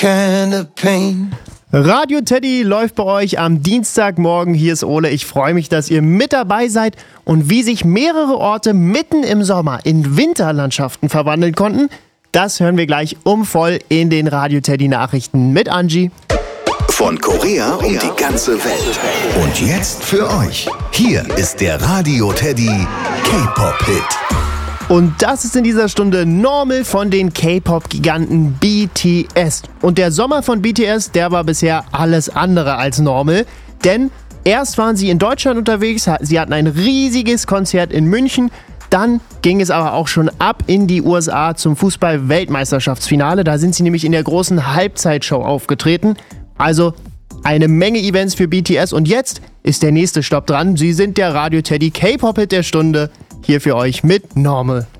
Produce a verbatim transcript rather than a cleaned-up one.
kind of pain. Radio Teddy läuft bei euch am Dienstagmorgen. Hier ist Ole. Ich freue mich, dass ihr mit dabei seid. Und wie sich mehrere Orte mitten im Sommer in Winterlandschaften verwandeln konnten, das hören wir gleich um voll in den Radio Teddy Nachrichten mit Angie. Von Korea um die ganze Welt. Und jetzt für euch. Hier ist der Radio Teddy K-Pop-Hit. Und das ist in dieser Stunde Normal von den K-Pop-Giganten B T S. Und der Sommer von B T S, der war bisher alles andere als normal. Denn erst waren sie in Deutschland unterwegs, sie hatten ein riesiges Konzert in München. Dann ging es aber auch schon ab in die U S A zum Fußball-Weltmeisterschaftsfinale. Da sind sie nämlich in der großen Halbzeitshow aufgetreten. Also eine Menge Events für B T S. Und jetzt ist der nächste Stopp dran. Sie sind der Radio Teddy K-Pop-Hit der Stunde. Hier für euch mit Normal.